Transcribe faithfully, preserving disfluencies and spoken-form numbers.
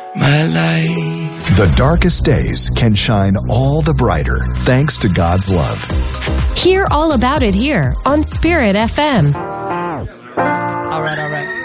my life. The darkest days can shine all the brighter thanks to God's love. Hear all about it here on Spirit F M. All right, all right.